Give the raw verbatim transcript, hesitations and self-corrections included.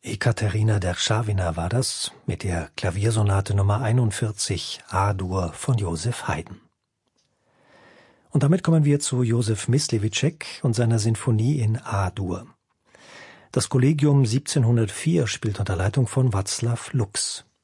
Ekaterina Derschawina war das mit der Klaviersonate Nummer einundvierzig A-Dur von Joseph Haydn. Und damit kommen wir zu Josef Myslewitschek und seiner Sinfonie in A-Dur. Das Kollegium siebzehnhundertvier spielt unter Leitung von Václav Lux.